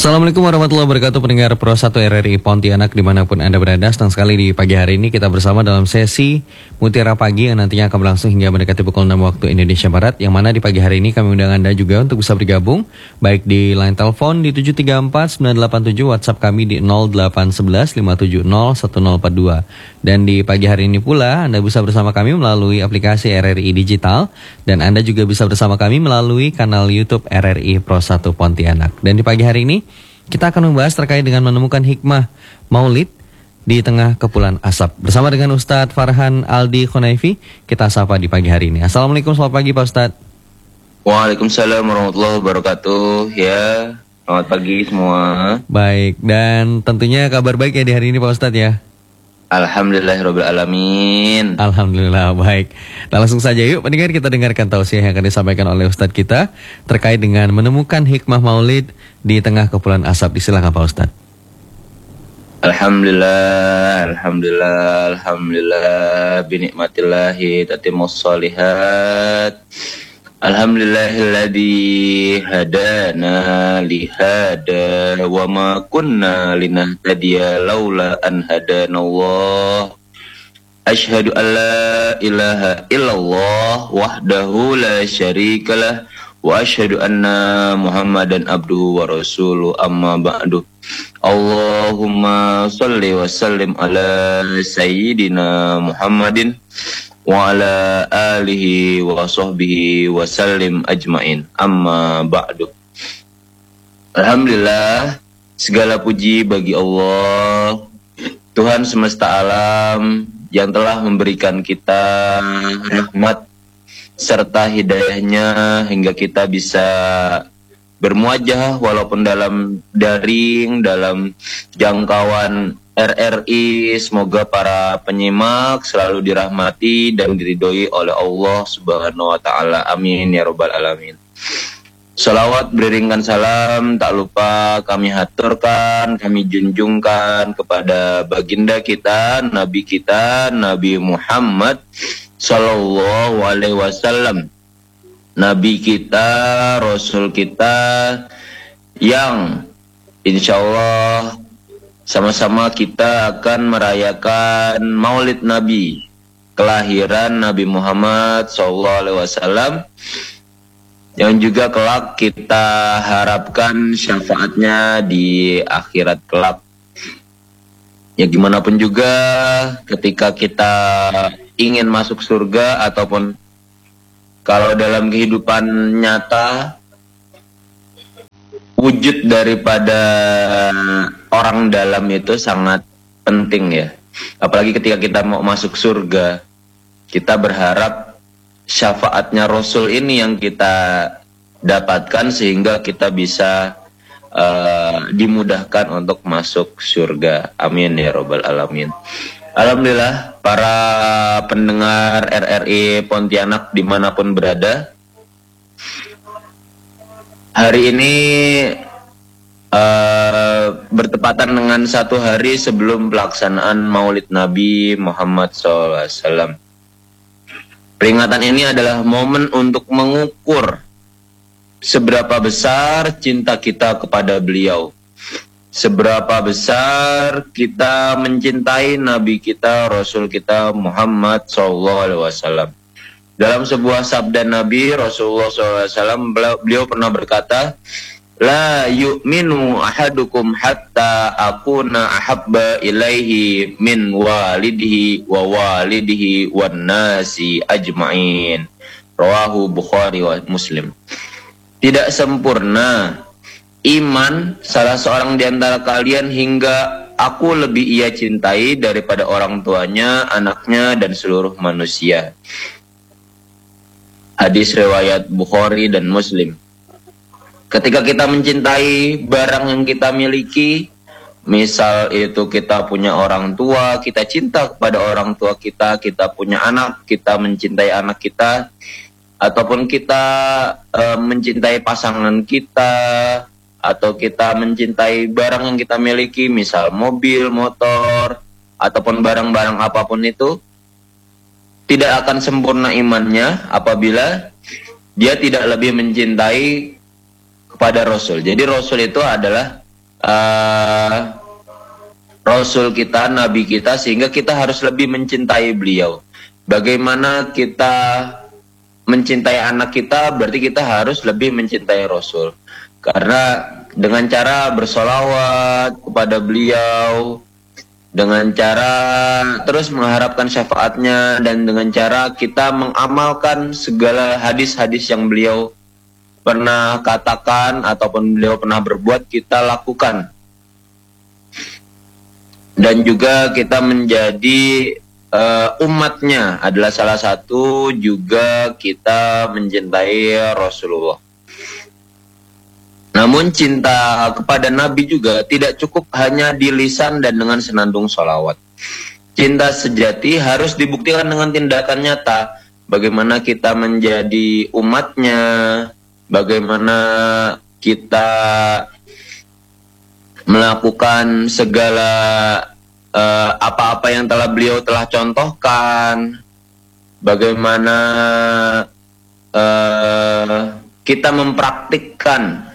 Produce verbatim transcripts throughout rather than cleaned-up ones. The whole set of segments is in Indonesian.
Assalamualaikum warahmatullahi wabarakatuh, pendengar Pro satu R R I Pontianak dimanapun Anda berada. Senang sekali di pagi hari ini kita bersama dalam sesi Mutiara Pagi yang nantinya akan berlangsung hingga mendekati pukul enam waktu Indonesia Barat. Yang mana di pagi hari ini kami undang Anda juga untuk bisa bergabung, baik di line telepon di tujuh tiga empat sembilan delapan tujuh, WhatsApp kami di nol delapan satu satu lima tujuh nol satu nol empat dua. Dan di pagi hari ini pula Anda bisa bersama kami melalui aplikasi R R I Digital, dan Anda juga bisa bersama kami melalui kanal YouTube R R I Pro satu Pontianak. Dan di pagi hari ini kita akan membahas terkait dengan menemukan hikmah Maulid di tengah kepulan asap. Bersama dengan Ustadz Farhan Aldi Khonaifi, kita sapa di pagi hari ini. Assalamualaikum, selamat pagi Pak Ustadz. Waalaikumsalam warahmatullahi wabarakatuh. Ya, selamat pagi semua. Baik, dan tentunya kabar baik ya di hari ini Pak Ustadz ya. Alhamdulillahirrabbilalamin. Alhamdulillah, baik. Nah, langsung saja yuk pendengar, kita dengarkan tausiah yang akan disampaikan oleh Ustadz kita terkait dengan menemukan hikmah Maulid di tengah kepulan asap. Silakan Pak Ustadz. Alhamdulillah, Alhamdulillah, Alhamdulillah, binikmatillahi tatimmus shalihat. Alhamdulillahilladzi hadana lihada wa ma kunna linahtadiya laula an hadanallah. Asyhadu an la ilaha illallah wahdahu la syarikalah wa asyhadu anna Muhammadan abduhu wa rasuluh, amma ba'du. Allahumma shalli wa sallim ala sayyidina Muhammadin wa ala alihi wa sahbihi wa sallim ajmain, amma ba'du. Alhamdulillah, segala puji bagi Allah, Tuhan semesta alam, yang telah memberikan kita rahmat serta hidayahnya hingga kita bisa bermuajah walaupun dalam daring, dalam jangkauan R R I. Semoga para penyimak selalu dirahmati dan diridhoi oleh Allah Subhanahu wa taala. Amin ya rabbal alamin. Salawat beriringkan salam tak lupa kami haturkan, kami junjungkan kepada baginda kita, nabi kita, Nabi Muhammad sallallahu alaihi wasallam. Nabi kita, Rasul kita, yang insya Allah sama-sama kita akan merayakan Maulid Nabi, kelahiran Nabi Muhammad sallallahu alaihi wasallam, yang juga kelak kita harapkan syafaatnya di akhirat kelak. Ya gimana pun juga ketika kita ingin masuk surga ataupun kalau dalam kehidupan nyata, wujud daripada orang dalam itu sangat penting ya. Apalagi ketika kita mau masuk surga, kita berharap syafaatnya Rasul ini yang kita dapatkan sehingga kita bisa uh, dimudahkan untuk masuk surga. Amin ya rabbal alamin. Alhamdulillah, para pendengar R R I Pontianak dimanapun berada, hari ini uh, bertepatan dengan satu hari sebelum pelaksanaan Maulid Nabi Muhammad shallallahu alaihi wasallam. Peringatan ini adalah momen untuk mengukur seberapa besar cinta kita kepada beliau, seberapa besar kita mencintai Nabi kita, Rasul kita Muhammad shallallahu alaihi wasallam. Dalam sebuah sabda Nabi Rasulullah shallallahu alaihi wasallam, beliau pernah berkata, la yu'minu ahadukum hatta akuna ahabba ilaihi min walidihi wa walidihi wan nasi ajma'in. Rawahu Bukhari wa Muslim. Tidak sempurna iman salah seorang di antara kalian hingga aku lebih ia cintai daripada orang tuanya, anaknya, dan seluruh manusia. Hadis riwayat Bukhari dan Muslim. Ketika kita mencintai barang yang kita miliki, misal itu kita punya orang tua, kita cinta kepada orang tua kita, kita punya anak, kita mencintai anak kita, ataupun kita e, mencintai pasangan kita, atau kita mencintai barang yang kita miliki, misal mobil, motor, ataupun barang-barang apapun itu, tidak akan sempurna imannya apabila dia tidak lebih mencintai kepada Rasul. Jadi Rasul itu adalah uh, Rasul kita, Nabi kita, sehingga kita harus lebih mencintai beliau. Bagaimana kita mencintai anak kita, berarti kita harus lebih mencintai Rasul. Karena dengan cara bersolawat kepada beliau, dengan cara terus mengharapkan syafaatnya, dan dengan cara kita mengamalkan segala hadis-hadis yang beliau pernah katakan ataupun beliau pernah berbuat, kita lakukan. Dan juga kita menjadi uh, umatnya adalah salah satu juga kita mencintai Rasulullah. Namun cinta kepada Nabi juga tidak cukup hanya di lisan dan dengan senandung sholawat. Cinta sejati harus dibuktikan dengan tindakan nyata. Bagaimana kita menjadi umatnya, bagaimana kita melakukan segala apa-apa uh, yang telah beliau telah contohkan, bagaimana uh, kita mempraktikkan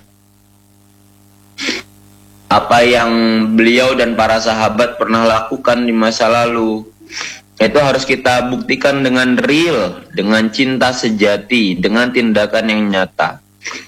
apa yang beliau dan para sahabat pernah lakukan di masa lalu. Itu harus kita buktikan dengan real, dengan cinta sejati, dengan tindakan yang nyata.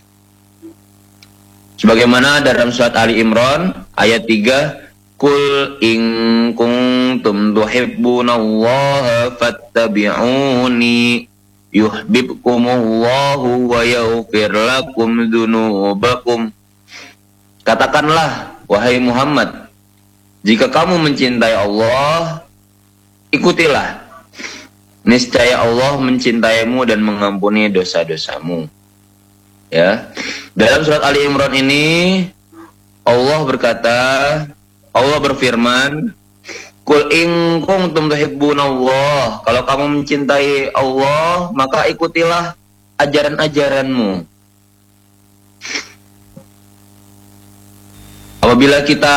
Sebagaimana dalam surat Ali Imran ayat tiga, Qul in kuntum tuhibbunallaha fattabi'uni yuhibbukumullahu wa yaghfir lakum dzunubakum. Katakanlah, wahai Muhammad, jika kamu mencintai Allah, ikutilah. Niscaya Allah mencintaimu dan mengampuni dosa-dosamu. Ya. Dalam surat Ali Imran ini Allah berkata, Allah berfirman, Qul in kuntum tuhibbunallah, kalau kamu mencintai Allah, maka ikutilah ajaran-ajaranmu. Apabila kita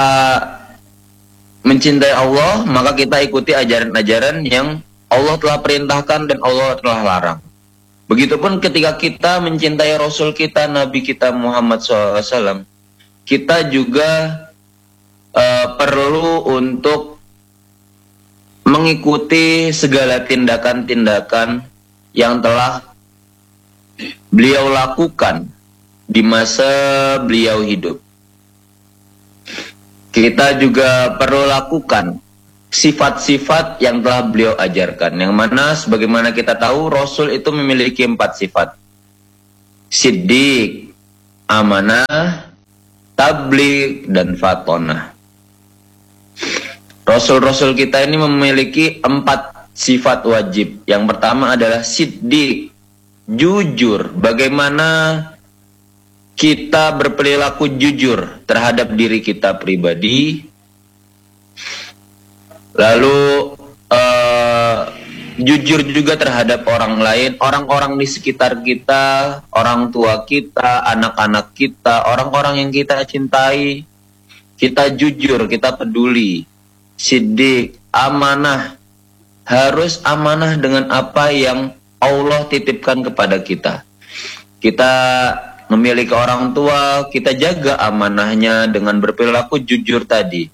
mencintai Allah, maka kita ikuti ajaran-ajaran yang Allah telah perintahkan dan Allah telah larang. Begitupun ketika kita mencintai Rasul kita, Nabi kita Muhammad shallallahu alaihi wasallam, kita juga uh, perlu untuk mengikuti segala tindakan-tindakan yang telah beliau lakukan di masa beliau hidup. Kita juga perlu lakukan sifat-sifat yang telah beliau ajarkan, yang mana sebagaimana kita tahu Rasul itu memiliki empat sifat: siddiq, amanah, tabligh, dan fatonah. Rasul-rasul kita ini memiliki empat sifat wajib. Yang pertama adalah siddiq, jujur. Bagaimana kita berperilaku jujur terhadap diri kita pribadi, lalu uh, jujur juga terhadap orang lain, orang-orang di sekitar kita, orang tua kita, anak-anak kita, orang-orang yang kita cintai. Kita jujur, kita peduli. Siddiq, amanah, harus amanah dengan apa yang Allah titipkan kepada kita. Kita memiliki orang tua, kita jaga amanahnya dengan berperilaku jujur tadi.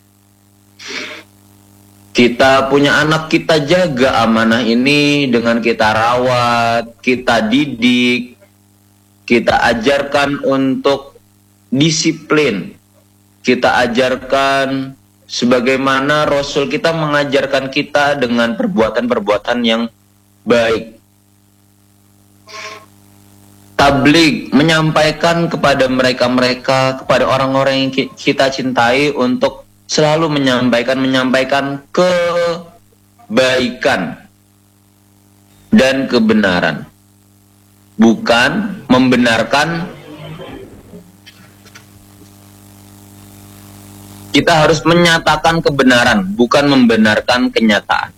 Kita punya anak, kita jaga amanah ini dengan kita rawat, kita didik, kita ajarkan untuk disiplin. Kita ajarkan sebagaimana Rasul kita mengajarkan kita dengan perbuatan-perbuatan yang baik. Tabligh, menyampaikan kepada mereka-mereka, kepada orang-orang yang kita cintai, untuk selalu menyampaikan menyampaikan kebaikan dan kebenaran, bukan membenarkan. Kita harus menyatakan kebenaran, bukan membenarkan kenyataan.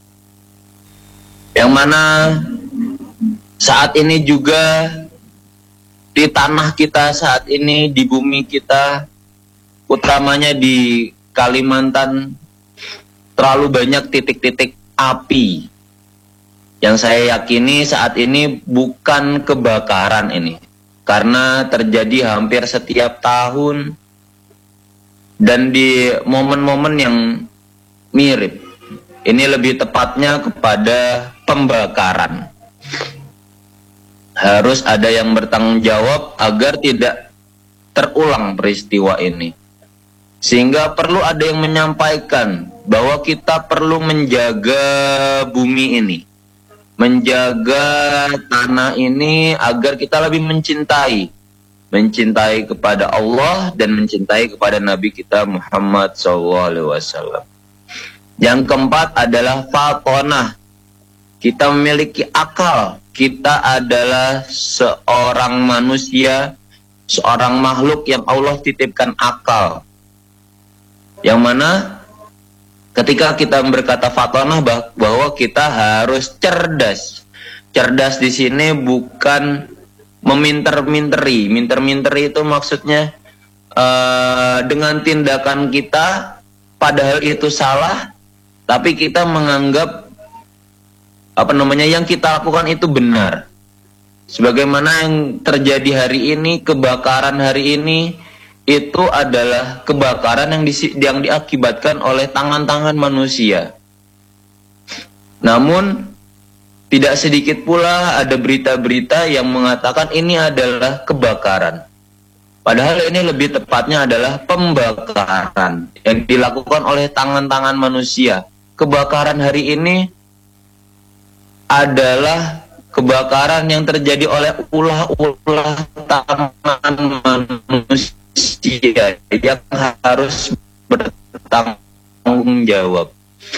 Yang mana saat ini juga di tanah kita saat ini, di bumi kita, utamanya di Kalimantan, terlalu banyak titik-titik api. Yang saya yakini saat ini bukan kebakaran ini, karena terjadi hampir setiap tahun dan di momen-momen yang mirip. Ini lebih tepatnya kepada pembakaran. Harus ada yang bertanggung jawab agar tidak terulang peristiwa ini. Sehingga perlu ada yang menyampaikan bahwa kita perlu menjaga bumi ini, menjaga tanah ini agar kita lebih mencintai, mencintai kepada Allah dan mencintai kepada Nabi kita Muhammad shallallahu alaihi wasallam. Yang keempat adalah fatonah. Kita memiliki akal. Kita adalah seorang manusia, seorang makhluk yang Allah titipkan akal. Yang mana ketika kita berkata fatonah bahwa kita harus cerdas. Cerdas di sini bukan meminter-minteri. Minter-minteri itu maksudnya uh, dengan tindakan kita padahal itu salah, tapi kita menganggap apa namanya yang kita lakukan itu benar. Sebagaimana yang terjadi hari ini, kebakaran hari ini itu adalah kebakaran yang, di, yang diakibatkan oleh tangan-tangan manusia. Namun tidak sedikit pula ada berita-berita yang mengatakan ini adalah kebakaran. Padahal ini lebih tepatnya adalah pembakaran yang dilakukan oleh tangan-tangan manusia. Kebakaran hari ini adalah kebakaran yang terjadi oleh ulah-ulah tangan manusia yang harus bertanggung jawab.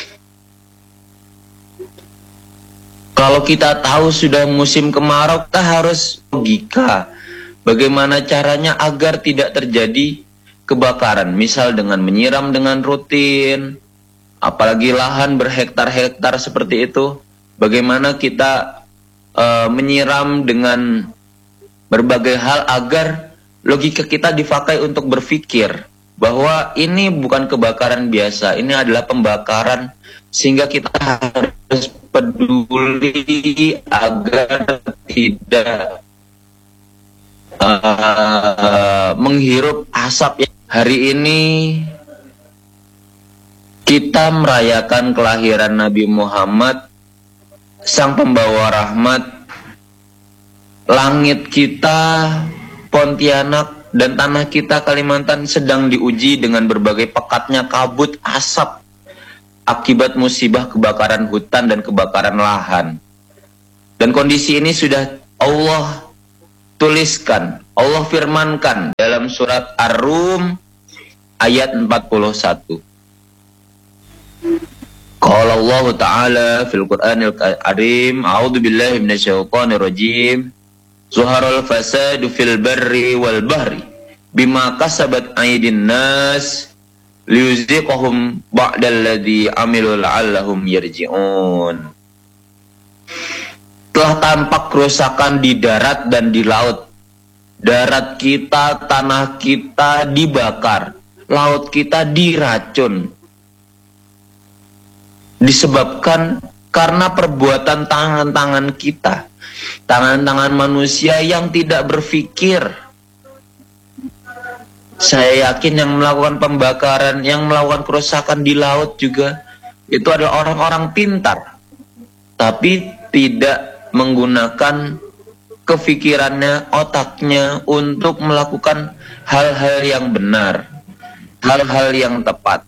Kalau kita tahu sudah musim kemarau, kita harus logika bagaimana caranya agar tidak terjadi kebakaran. Misal dengan menyiram dengan rutin, apalagi lahan berhektar-hektar seperti itu. Bagaimana kita uh, menyiram dengan berbagai hal agar logika kita dipakai untuk berpikir bahwa ini bukan kebakaran biasa, ini adalah pembakaran, sehingga kita harus peduli agar tidak uh, menghirup asap. Hari ini kita merayakan kelahiran Nabi Muhammad, Sang Pembawa Rahmat. Langit kita, Pontianak, dan tanah kita Kalimantan sedang diuji dengan berbagai pekatnya kabut asap akibat musibah kebakaran hutan dan kebakaran lahan. Dan kondisi ini sudah Allah tuliskan, Allah firmankan dalam surat Ar-Rum ayat empat puluh satu. Qala Allah Ta'ala fil Qur'anil Karim, a'udzu billahi minasyaitonir rajim. Zuharal fasadu fil barri wal bahri bima kasabat aydin nas liyuziqahum ba'dalladzi amilu la'allahum yarji'un. Telah tampak kerusakan di darat dan di laut. Darat kita, tanah kita dibakar, laut kita diracun. Disebabkan karena perbuatan tangan-tangan kita, tangan-tangan manusia yang tidak berpikir. Saya yakin yang melakukan pembakaran, yang melakukan kerusakan di laut juga itu adalah orang-orang pintar, tapi tidak menggunakan kefikirannya, otaknya untuk melakukan hal-hal yang benar, hal-hal yang tepat,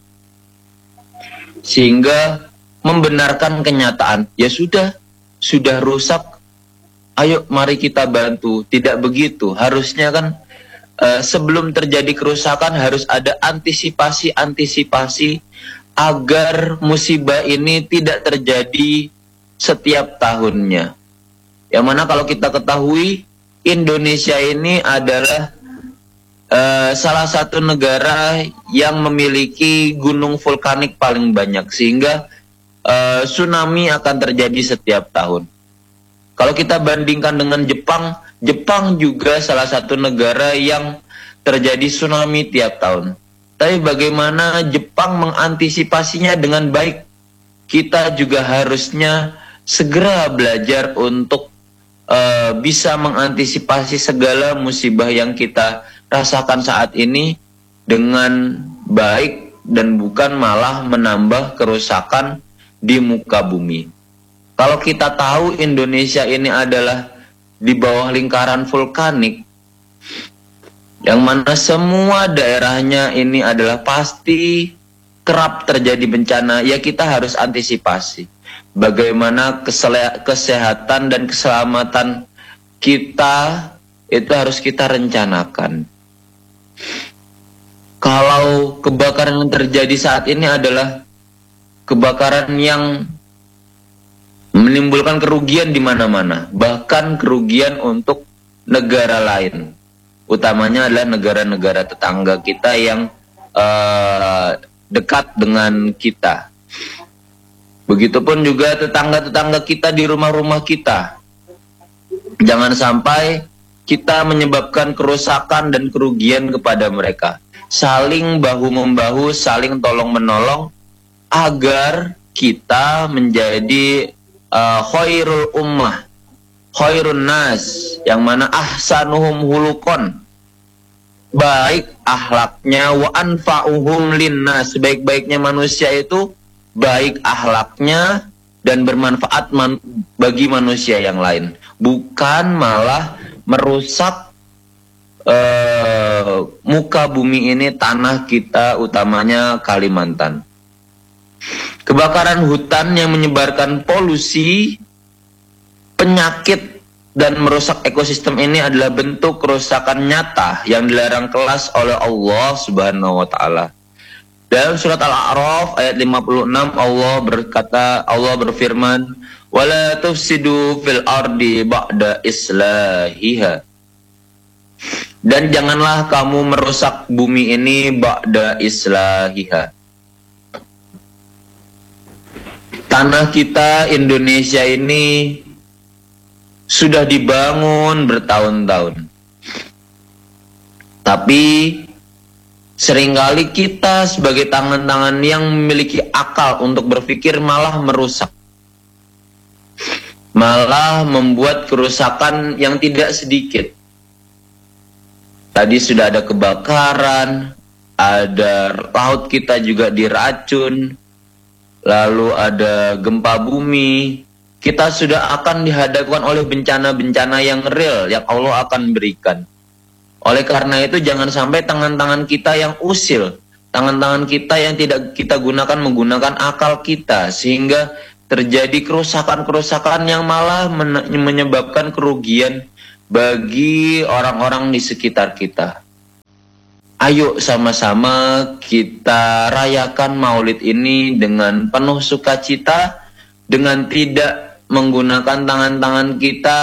sehingga membenarkan kenyataan. Ya sudah, sudah rusak, ayo mari kita bantu. Tidak begitu. Harusnya kan uh, sebelum terjadi kerusakan harus ada antisipasi-antisipasi agar musibah ini tidak terjadi setiap tahunnya. Yang mana kalau kita ketahui, Indonesia ini adalah uh, salah satu negara yang memiliki gunung vulkanik paling banyak, sehingga Uh, tsunami akan terjadi setiap tahun. Kalau kita bandingkan dengan Jepang, Jepang juga salah satu negara yang terjadi tsunami tiap tahun. Tapi bagaimana Jepang mengantisipasinya dengan baik? Kita juga harusnya segera belajar untuk uh, bisa mengantisipasi segala musibah yang kita rasakan saat ini dengan baik dan bukan malah menambah kerusakan di muka bumi. Kalau kita tahu Indonesia ini adalah di bawah lingkaran vulkanik, yang mana semua daerahnya ini adalah pasti kerap terjadi bencana, ya kita harus antisipasi. Bagaimana kesehatan dan keselamatan kita itu harus kita rencanakan. Kalau kebakaran yang terjadi saat ini adalah kebakaran yang menimbulkan kerugian di mana-mana, bahkan kerugian untuk negara lain, utamanya adalah negara-negara tetangga kita yang uh, dekat dengan kita. Begitupun juga tetangga-tetangga kita di rumah-rumah kita. Jangan sampai kita menyebabkan kerusakan dan kerugian kepada mereka. Saling bahu-membahu, saling tolong-menolong, agar kita menjadi uh, khairul ummah, khairun nas, yang mana ahsanuhum hulukon, baik akhlaknya, wa anfa'uhum linnas, sebaik-baiknya manusia itu baik akhlaknya dan bermanfaat man bagi manusia yang lain, bukan malah merusak uh, muka bumi ini, tanah kita, utamanya Kalimantan. Kebakaran hutan yang menyebarkan polusi, penyakit, dan merusak ekosistem ini adalah bentuk kerusakan nyata yang dilarang keras oleh Allah Subhanahu wa Ta'ala. Dalam surat Al-A'raf ayat lima puluh enam, Allah berkata, Allah berfirman, "Wala tufsidu fil ardi ba'da islahiha." Dan janganlah kamu merusak bumi ini ba'da islahiha. Tanah kita Indonesia ini sudah dibangun bertahun-tahun. Tapi seringkali kita sebagai tangan-tangan yang memiliki akal untuk berpikir malah merusak. Malah membuat kerusakan yang tidak sedikit. Tadi sudah ada kebakaran, ada laut kita juga diracun, lalu ada gempa bumi. Kita sudah akan dihadapkan oleh bencana-bencana yang real yang Allah akan berikan. Oleh karena itu jangan sampai tangan-tangan kita yang usil, tangan-tangan kita yang tidak kita gunakan menggunakan akal kita, sehingga terjadi kerusakan-kerusakan yang malah menyebabkan kerugian bagi orang-orang di sekitar kita. Ayo sama-sama kita rayakan Maulid ini dengan penuh sukacita, dengan tidak menggunakan tangan-tangan kita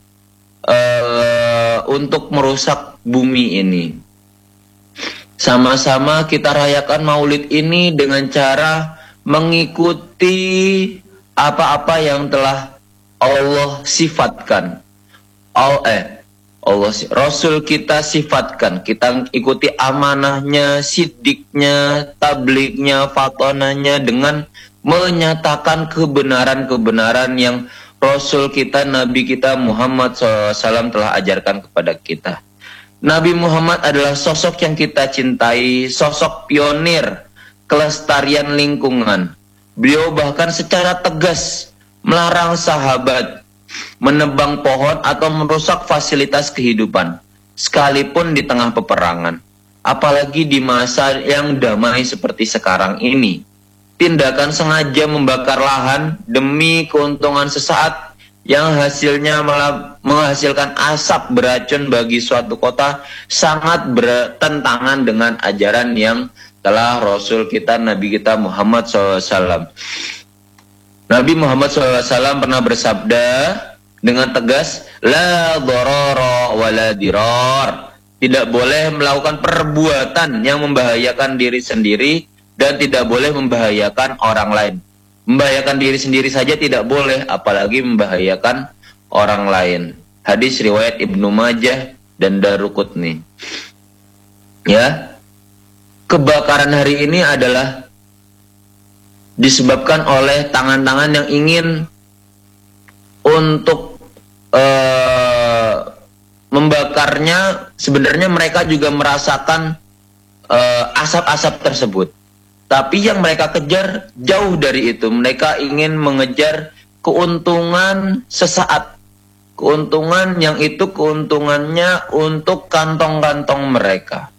uh, untuk merusak bumi ini. Sama-sama kita rayakan Maulid ini dengan cara mengikuti apa-apa yang telah Allah sifatkan. Allah, eh, Allah, Rasul kita sifatkan. Kita ikuti amanahnya, sidiknya, tablignya, fatonanya dengan menyatakan kebenaran-kebenaran yang Rasul kita, Nabi kita Muhammad shallallahu alaihi wasallam telah ajarkan kepada kita. Nabi Muhammad adalah sosok yang kita cintai, sosok pionir kelestarian lingkungan. Beliau bahkan secara tegas melarang sahabat menebang pohon atau merusak fasilitas kehidupan, sekalipun di tengah peperangan. Apalagi di masa yang damai seperti sekarang ini. Tindakan sengaja membakar lahan demi keuntungan sesaat yang hasilnya malah menghasilkan asap beracun bagi suatu kota sangat bertentangan dengan ajaran yang telah Rasul kita, Nabi kita Muhammad shallallahu alaihi wasallam. Nabi Muhammad shallallahu alaihi wasallam pernah bersabda dengan tegas, la dharara wa la dirar. Tidak boleh melakukan perbuatan yang membahayakan diri sendiri dan tidak boleh membahayakan orang lain. Membahayakan diri sendiri saja tidak boleh, apalagi membahayakan orang lain. Hadis riwayat Ibnu Majah dan Daruqutni. Ya, kebakaran hari ini adalah disebabkan oleh tangan-tangan yang ingin untuk uh, membakarnya. Sebenarnya mereka juga merasakan uh, asap-asap tersebut. Tapi yang mereka kejar jauh dari itu. Mereka ingin mengejar keuntungan sesaat. Keuntungan yang itu keuntungannya untuk kantong-kantong mereka.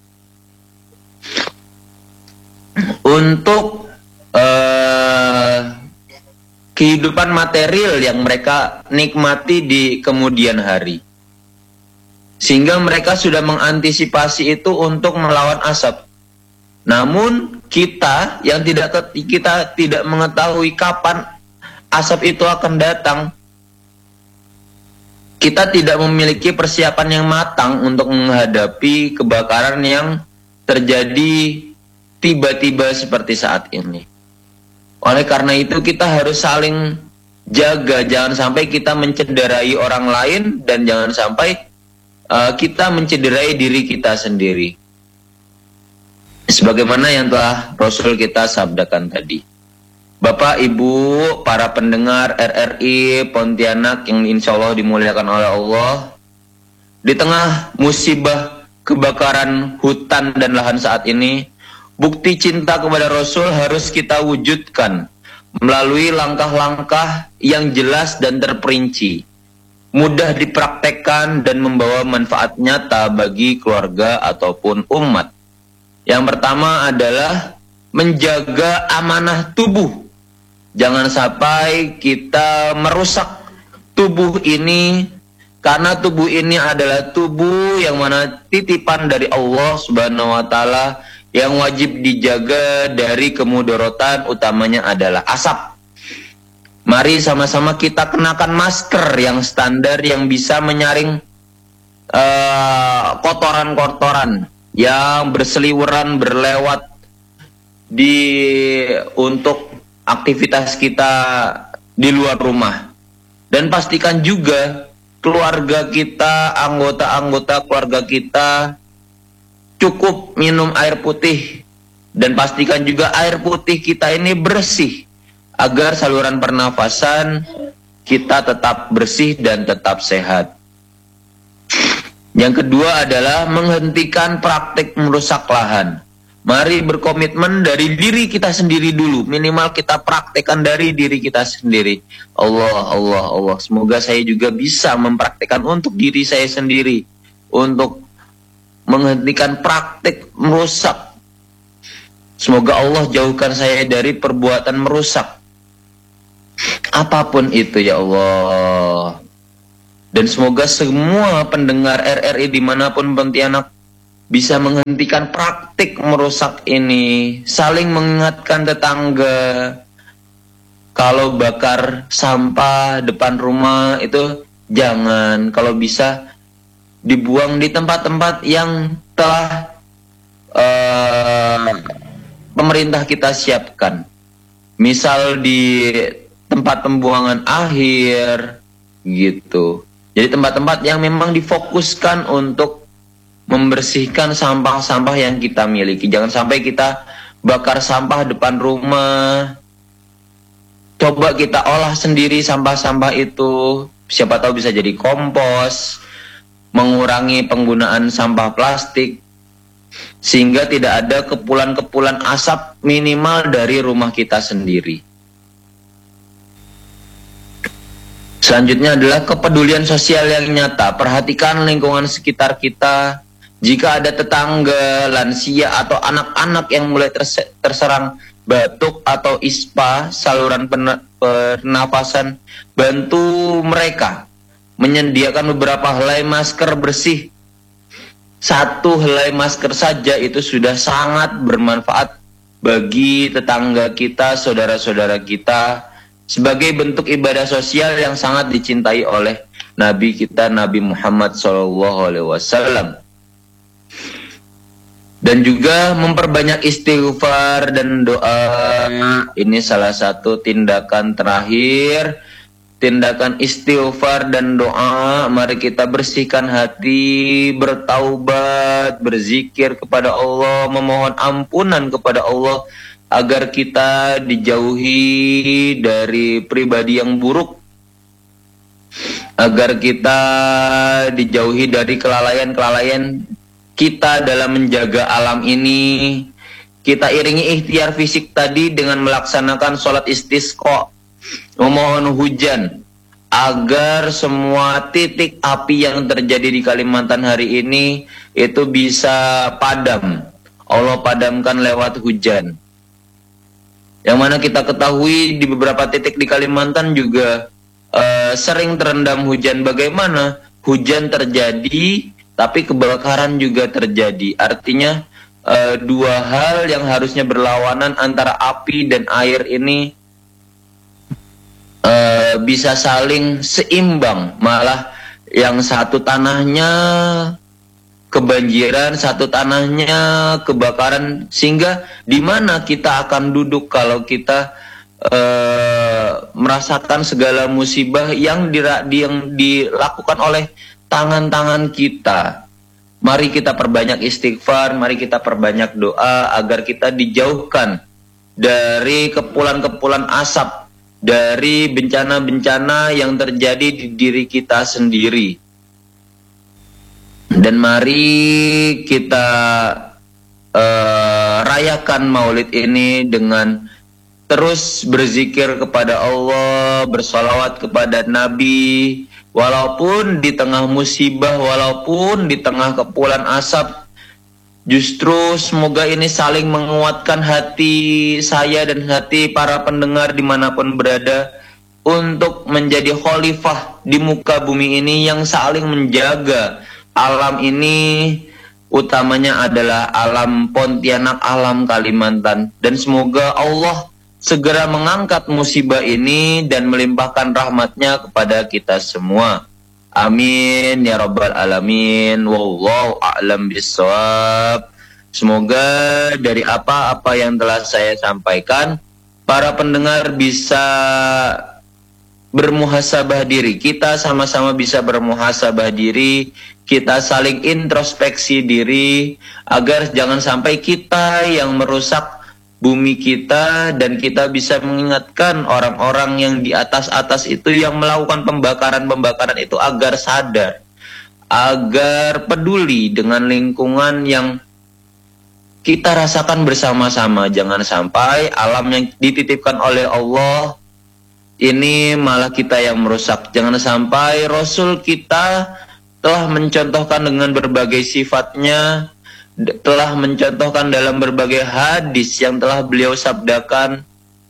Untuk uh, kehidupan material yang mereka nikmati di kemudian hari. Sehingga mereka sudah mengantisipasi itu untuk melawan asap. Namun kita yang tidak kita tidak mengetahui kapan asap itu akan datang. Kita tidak memiliki persiapan yang matang untuk menghadapi kebakaran yang terjadi tiba-tiba seperti saat ini. Oleh karena itu kita harus saling jaga, jangan sampai kita mencederai orang lain dan jangan sampai uh, kita mencederai diri kita sendiri. Sebagaimana yang telah Rasul kita sabdakan tadi. Bapak, Ibu, para pendengar R R I Pontianak yang insya Allah dimuliakan oleh Allah, di tengah musibah kebakaran hutan dan lahan saat ini, bukti cinta kepada Rasul harus kita wujudkan melalui langkah-langkah yang jelas dan terperinci, mudah dipraktekkan dan membawa manfaat nyata bagi keluarga ataupun umat. Yang pertama adalah menjaga amanah tubuh. Jangan sampai kita merusak tubuh ini, karena tubuh ini adalah tubuh yang mana titipan dari Allah Subhanahu wa taala yang wajib dijaga dari kemudorotan, utamanya adalah asap. Mari sama-sama kita kenakan masker yang standar yang bisa menyaring uh, kotoran-kotoran yang berseliweran berlewat di untuk aktivitas kita di luar rumah. Dan pastikan juga keluarga kita, anggota-anggota keluarga kita cukup minum air putih. Dan pastikan juga air putih kita ini bersih, agar saluran pernafasan kita tetap bersih dan tetap sehat. Yang kedua adalah menghentikan praktik merusak lahan. Mari berkomitmen dari diri kita sendiri dulu. Minimal kita praktekkan dari diri kita sendiri. Allah, Allah, Allah. Semoga saya juga bisa mempraktekkan untuk diri saya sendiri. Untuk menghentikan praktik merusak. Semoga Allah jauhkan saya dari perbuatan merusak. Apapun itu ya Allah. Dan semoga semua pendengar R R I dimanapun Pontianak bisa menghentikan praktik merusak ini. Saling mengingatkan tetangga. Kalau bakar sampah depan rumah itu jangan. Kalau bisa dibuang di tempat-tempat yang telah uh, pemerintah kita siapkan. Misal di tempat pembuangan akhir gitu. Jadi tempat-tempat yang memang difokuskan untuk membersihkan sampah-sampah yang kita miliki. Jangan sampai kita bakar sampah depan rumah. Coba kita olah sendiri sampah-sampah itu. Siapa tahu bisa jadi kompos. Mengurangi penggunaan sampah plastik. Sehingga tidak ada kepulan-kepulan asap minimal dari rumah kita sendiri. Selanjutnya adalah kepedulian sosial yang nyata. Perhatikan lingkungan sekitar kita. Jika ada tetangga, lansia, atau anak-anak yang mulai terse terserang batuk atau ispa, saluran pernafasan, bantu mereka. Menyediakan beberapa helai masker bersih. Satu helai masker saja itu sudah sangat bermanfaat bagi tetangga kita, saudara-saudara kita, sebagai bentuk ibadah sosial yang sangat dicintai oleh Nabi kita, Nabi Muhammad shallallahu alaihi wasallam. Dan juga memperbanyak istighfar dan doa. Ini salah satu tindakan terakhir. Tindakan istighfar dan doa. Mari kita bersihkan hati, bertaubat, berzikir kepada Allah, memohon ampunan kepada Allah, agar kita dijauhi dari pribadi yang buruk, agar kita dijauhi dari kelalaian-kelalaian kita dalam menjaga alam ini. Kita iringi ikhtiar fisik tadi dengan melaksanakan sholat istisqa, memohon hujan, agar semua titik api yang terjadi di Kalimantan hari ini itu bisa padam. Allah padamkan lewat hujan. Yang mana kita ketahui di beberapa titik di Kalimantan juga uh, sering terendam hujan. Bagaimana? Hujan terjadi, tapi kebakaran juga terjadi. Artinya uh, dua hal yang harusnya berlawanan antara api dan air ini uh, bisa saling seimbang. Malah yang satu tanahnya kebanjiran, satu tanahnya kebakaran, sehingga di mana kita akan duduk kalau kita uh, merasakan segala musibah yang, dira, yang dilakukan oleh tangan-tangan kita. Mari kita perbanyak istighfar, mari kita perbanyak doa agar kita dijauhkan dari kepulan-kepulan asap, dari bencana-bencana yang terjadi di diri kita sendiri. Dan mari kita uh, rayakan maulid ini dengan terus berzikir kepada Allah, bersolawat kepada Nabi, walaupun di tengah musibah, walaupun di tengah kepulan asap. Justru semoga ini saling menguatkan hati saya dan hati para pendengar dimanapun berada, untuk menjadi khalifah di muka bumi ini yang saling menjaga alam ini, utamanya adalah alam Pontianak, alam Kalimantan. Dan semoga Allah segera mengangkat musibah ini dan melimpahkan rahmatnya kepada kita semua. Amin ya rabbal alamin. Wallahu a'lam bissawab. Semoga dari apa-apa yang telah saya sampaikan, para pendengar bisa bermuhasabah diri. Kita sama-sama bisa bermuhasabah diri, kita saling introspeksi diri, agar jangan sampai kita yang merusak bumi kita, dan kita bisa mengingatkan orang-orang yang di atas-atas itu yang melakukan pembakaran-pembakaran itu agar sadar, agar peduli dengan lingkungan yang kita rasakan bersama-sama. Jangan sampai alam yang dititipkan oleh Allah ini malah kita yang merusak. Jangan sampai Rasul kita telah mencontohkan dengan berbagai sifatnya, telah mencontohkan dalam berbagai hadis yang telah beliau sabdakan,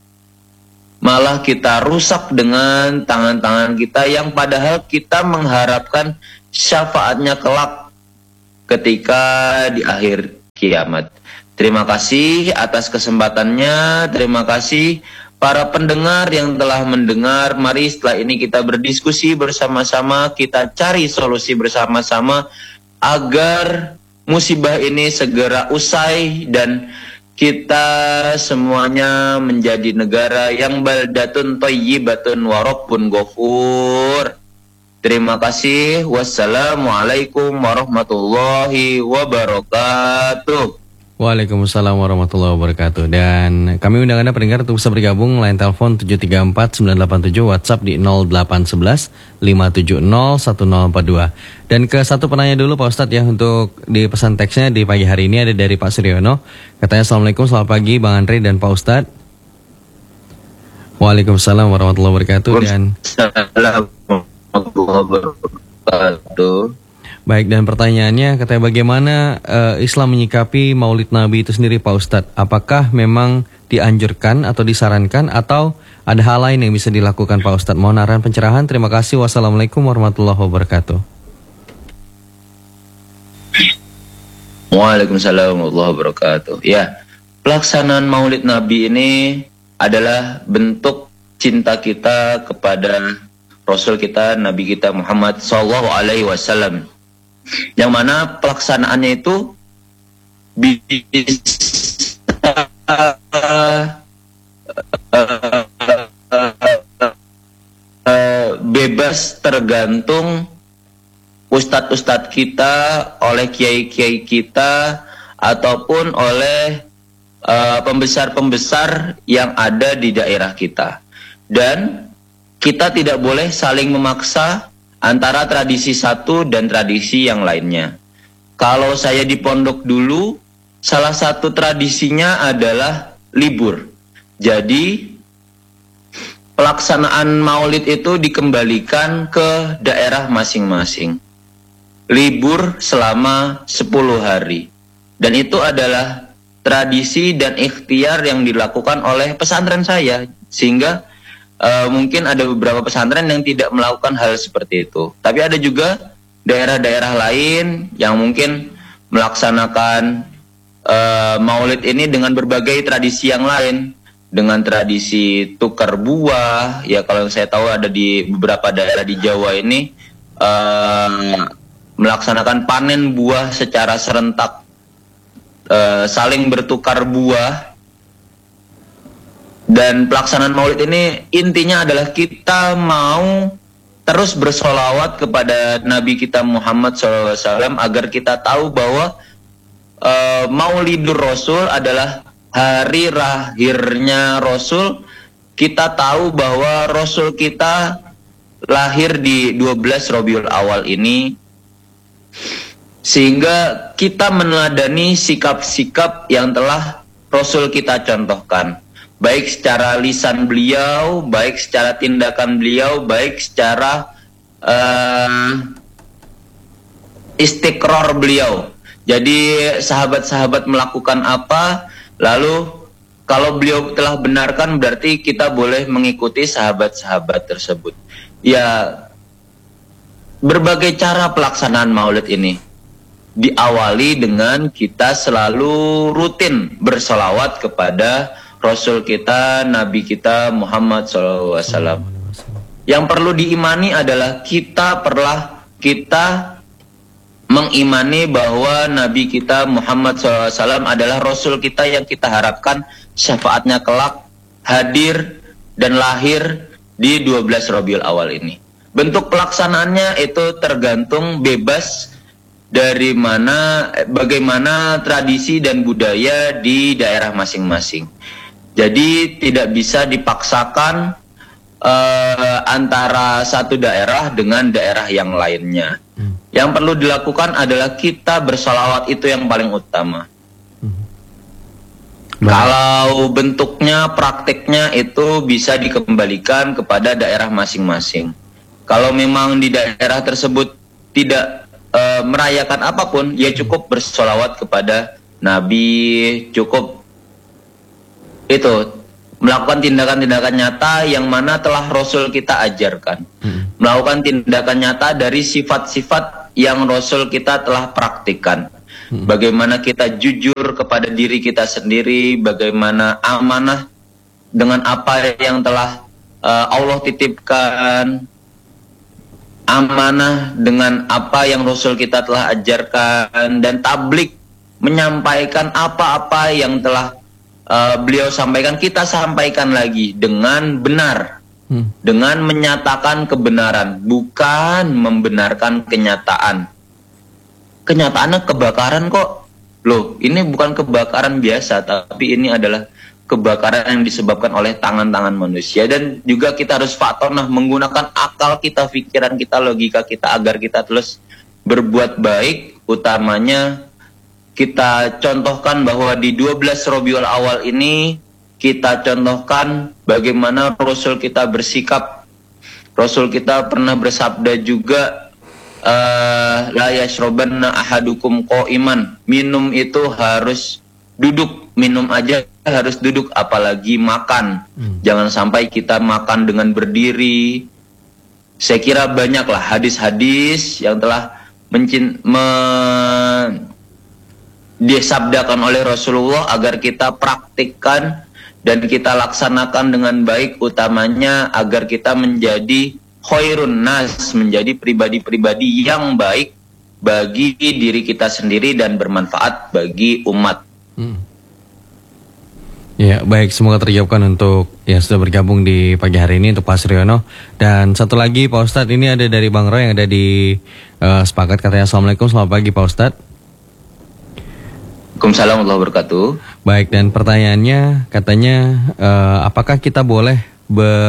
malah kita rusak dengan tangan-tangan kita yang padahal kita mengharapkan syafaatnya kelak ketika di akhir kiamat. Terima kasih atas kesempatannya, terima kasih para pendengar yang telah mendengar. Mari setelah ini kita berdiskusi bersama-sama, kita cari solusi bersama-sama agar musibah ini segera usai dan kita semuanya menjadi negara yang baldatun thayyibatun wa rabbun ghafur. Terima kasih. Wassalamualaikum warahmatullahi wabarakatuh. Waalaikumsalam warahmatullahi wabarakatuh. Dan kami undang Anda pendengar untuk bisa bergabung, line telepon tujuh tiga empat sembilan delapan tujuh, WhatsApp di nol delapan satu satu lima tujuh nol satu nol empat dua. Dan ke satu penanya dulu Pak Ustadz ya, untuk di pesan teksnya di pagi hari ini ada dari Pak Suryono. Katanya, Assalamualaikum, selamat pagi Bang Andri dan Pak Ustadz. Waalaikumsalam warahmatullahi wabarakatuh. Dan Assalamualaikum warahmatullahi wabarakatuh. Baik, dan pertanyaannya katanya, bagaimana uh, Islam menyikapi Maulid Nabi itu sendiri Pak Ustadz? Apakah memang dianjurkan atau disarankan, atau ada hal lain yang bisa dilakukan Pak Ustadz? Mohon arahan pencerahan. Terima kasih. Wassalamualaikum warahmatullahi wabarakatuh. Waalaikumsalam warahmatullahi wabarakatuh. Ya, pelaksanaan Maulid Nabi ini adalah bentuk cinta kita kepada Rasul kita, Nabi kita Muhammad Sallallahu Alaihi Wasallam. Yang mana pelaksanaannya itu bisa uh, uh, uh, bebas tergantung ustadz-ustadz kita, oleh kiai-kiai kita, ataupun oleh pembesar-pembesar uh, yang ada di daerah kita. Dan kita tidak boleh saling memaksa antara tradisi satu dan tradisi yang lainnya. kalau saya di pondok dulu, salah satu tradisinya adalah libur. Jadi pelaksanaan maulid itu dikembalikan ke daerah masing-masing. Libur selama sepuluh hari. Dan itu adalah tradisi dan ikhtiar yang dilakukan oleh pesantren saya. Sehingga uh, mungkin ada beberapa pesantren yang tidak melakukan hal seperti itu. Tapi ada juga daerah-daerah lain yang mungkin melaksanakan uh, maulid ini dengan berbagai tradisi yang lain, dengan tradisi tukar buah. Ya, kalau saya tahu ada di beberapa daerah di Jawa ini uh, melaksanakan panen buah secara serentak, uh, saling bertukar buah. Dan pelaksanaan maulid ini intinya adalah kita mau terus bersolawat kepada Nabi kita Muhammad shallallahu alaihi wasallam agar kita tahu bahwa uh, Maulidur Rasul adalah hari lahirnya Rasul. Kita tahu bahwa Rasul kita lahir di dua belas Rabiul Awal ini, sehingga kita meneladani sikap-sikap yang telah Rasul kita contohkan, baik secara lisan beliau, baik secara tindakan beliau, baik secara uh, istiqrar beliau. Jadi sahabat-sahabat melakukan apa, lalu kalau beliau telah benarkan, berarti kita boleh mengikuti sahabat-sahabat tersebut. Ya, berbagai cara pelaksanaan maulid ini diawali dengan kita selalu rutin bersolawat kepada Rasul kita, Nabi kita Muhammad shallallahu alaihi wasallam. Yang perlu diimani adalah kita perlah kita mengimani bahwa Nabi kita Muhammad shallallahu alaihi wasallam adalah Rasul kita yang kita harapkan syafaatnya kelak hadir dan lahir di dua belas Rabiul Awal ini. Bentuk pelaksanaannya itu tergantung bebas dari mana, bagaimana tradisi dan budaya di daerah masing-masing. Jadi tidak bisa dipaksakan uh, antara satu daerah dengan daerah yang lainnya. Hmm. Yang perlu dilakukan adalah kita bersolawat, itu yang paling utama. Hmm. Kalau bentuknya, prakteknya itu bisa dikembalikan kepada daerah masing-masing. Kalau memang di daerah tersebut tidak uh, merayakan apapun, ya cukup bersolawat kepada Nabi, cukup itu melakukan tindakan-tindakan nyata yang mana telah Rasul kita ajarkan, hmm. melakukan tindakan nyata dari sifat-sifat yang Rasul kita telah praktikkan. hmm. Bagaimana kita jujur kepada diri kita sendiri, bagaimana amanah dengan apa yang telah uh, Allah titipkan, amanah dengan apa yang Rasul kita telah ajarkan, dan tablik menyampaikan apa-apa yang telah Uh, beliau sampaikan, kita sampaikan lagi dengan benar, hmm. dengan menyatakan kebenaran, bukan membenarkan kenyataan. Kenyataannya kebakaran kok, loh ini bukan kebakaran biasa, tapi ini adalah kebakaran yang disebabkan oleh tangan-tangan manusia. Dan juga kita harus fatonah, menggunakan akal kita, pikiran kita, logika kita agar kita terus berbuat baik. Utamanya kita contohkan bahwa di dua belas Rabiul Awal ini kita contohkan bagaimana Rasul kita bersikap. Rasul kita pernah bersabda juga, uh, la yashrabanna ahadukum qa'iman. Minum itu harus duduk, minum aja harus duduk, apalagi makan. Hmm. Jangan sampai kita makan dengan berdiri. Saya kira banyaklah hadis-hadis yang telah mencin me disabdakan oleh Rasulullah agar kita praktikkan dan kita laksanakan dengan baik, utamanya agar kita menjadi khairun nas, menjadi pribadi-pribadi yang baik bagi diri kita sendiri dan bermanfaat bagi umat. Hmm. Ya, baik, semoga terjawabkan untuk yang sudah bergabung di pagi hari ini untuk Pak Suryono. Dan satu lagi Pak Ustadz, ini ada dari Bang Roy yang ada di uh, Sepakat, katanya Assalamualaikum, selamat pagi Pak Ustadz. Waalaikumsalam warahmatullahi wabarakatuh. Baik, dan pertanyaannya katanya uh, apakah kita boleh ber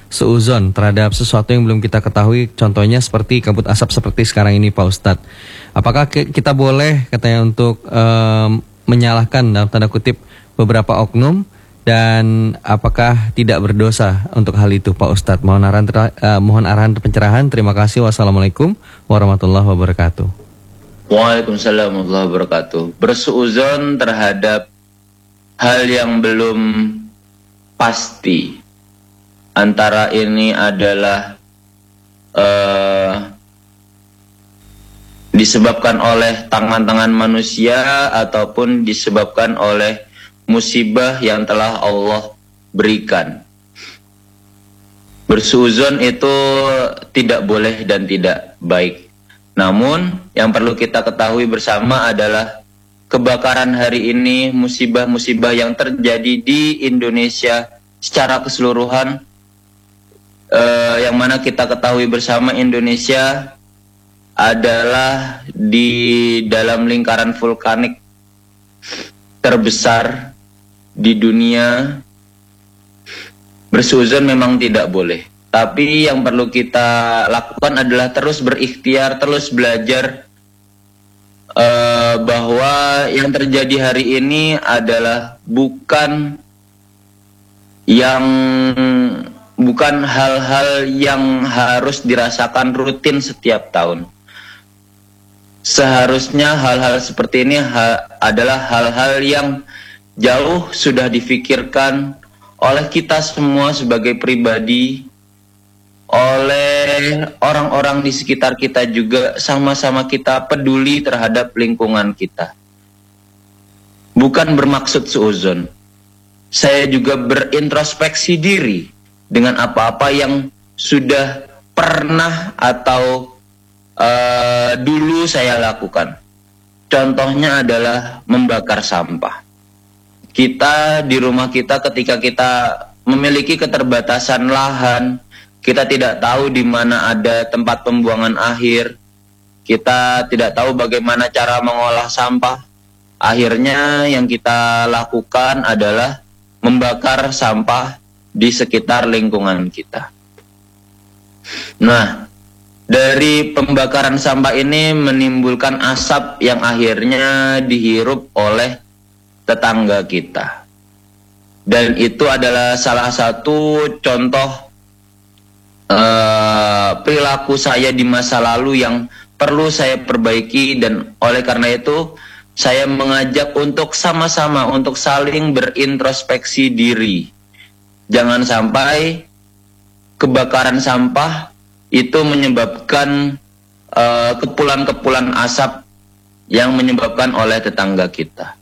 seuzon terhadap sesuatu yang belum kita ketahui, contohnya seperti kabut asap seperti sekarang ini Pak Ustadz. Apakah kita boleh katanya untuk um, menyalahkan dalam tanda kutip beberapa oknum, dan apakah tidak berdosa untuk hal itu Pak Ustadz? Mohon arahan, uh, mohon arahan pencerahan. Terima kasih. Wassalamualaikum warahmatullahi wabarakatuh. Waalaikumsalam warahmatullahi wabarakatuh. Bersuuzon terhadap hal yang belum pasti, antara ini adalah uh, disebabkan oleh tangan-tangan manusia ataupun disebabkan oleh musibah yang telah Allah berikan. Bersuuzon itu tidak boleh dan tidak baik. Namun yang perlu kita ketahui bersama adalah kebakaran hari ini, musibah-musibah yang terjadi di Indonesia secara keseluruhan, eh, yang mana kita ketahui bersama Indonesia adalah di dalam lingkaran vulkanik terbesar di dunia. Bersuuzon memang tidak boleh, tapi yang perlu kita lakukan adalah terus berikhtiar, terus belajar uh, bahwa yang terjadi hari ini adalah bukan yang bukan hal-hal yang harus dirasakan rutin setiap tahun. Seharusnya hal-hal seperti ini ha adalah hal-hal yang jauh sudah difikirkan oleh kita semua sebagai pribadi, oleh orang-orang di sekitar kita juga, sama-sama kita peduli terhadap lingkungan kita. Bukan bermaksud suuzon. Saya juga berintrospeksi diri dengan apa-apa yang sudah pernah atau uh, dulu saya lakukan. Contohnya adalah membakar sampah. Kita di rumah kita, ketika kita memiliki keterbatasan lahan, kita tidak tahu di mana ada tempat pembuangan akhir, kita tidak tahu bagaimana cara mengolah sampah. Akhirnya yang kita lakukan adalah membakar sampah di sekitar lingkungan kita. Nah, dari pembakaran sampah ini menimbulkan asap yang akhirnya dihirup oleh tetangga kita. Dan itu adalah salah satu contoh Uh, perilaku saya di masa lalu yang perlu saya perbaiki, dan oleh karena itu saya mengajak untuk sama-sama untuk saling berintrospeksi diri. Jangan sampai kebakaran sampah itu menyebabkan uh, kepulan-kepulan asap yang menyebabkan oleh tetangga kita.